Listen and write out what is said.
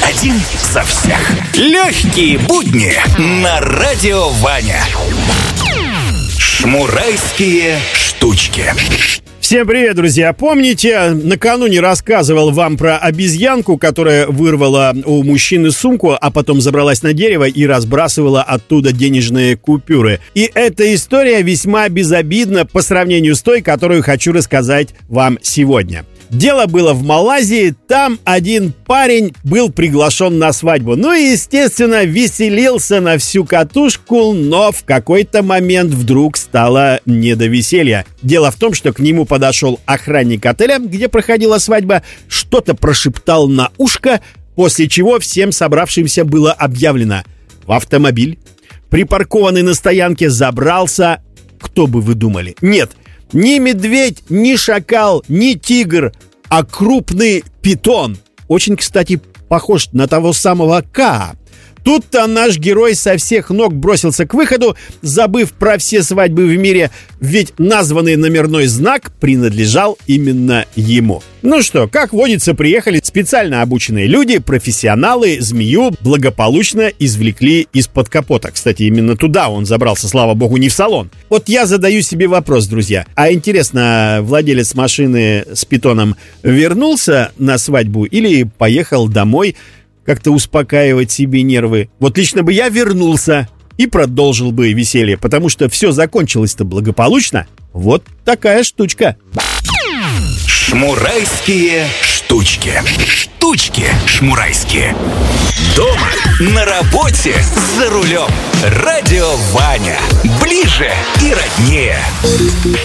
Один за всех. Легкие будни на Радио Ваня. Шмурайские штучки. Всем привет, друзья! Помните, накануне рассказывал вам про обезьянку, которая вырвала у мужчины сумку, а потом забралась на дерево и разбрасывала оттуда денежные купюры. И эта история весьма безобидна по сравнению с той, которую хочу рассказать вам сегодня. Дело было в Малайзии, там один парень был приглашен на свадьбу. Ну и, естественно, веселился на всю катушку, но в какой-то момент вдруг стало не до веселья. Дело в том, что к нему подошел охранник отеля, где проходила свадьба, что-то прошептал на ушко, после чего всем собравшимся было объявлено: в автомобиль, припаркованный на стоянке, забрался, кто бы вы думали? Нет, ни медведь, ни шакал, ни тигр, а крупный питон. Очень, кстати, похож на того самого Каа. Тут-то наш герой со всех ног бросился к выходу, забыв про все свадьбы в мире, ведь названный номерной знак принадлежал именно ему. Ну что, как водится, приехали специально обученные люди, профессионалы, змею благополучно извлекли из-под капота. Кстати, именно туда он забрался, слава богу, не в салон. Вот я задаю себе вопрос, друзья. А интересно, владелец машины с питоном вернулся на свадьбу или поехал домой как-то успокаивать себе нервы? Вот лично бы я вернулся и продолжил бы веселье, потому что все закончилось-то благополучно. Вот такая штучка. Шмурайские штучки. Штучки шмурайские. Дома, на работе, за рулем. Радио Ваня. Ближе и роднее.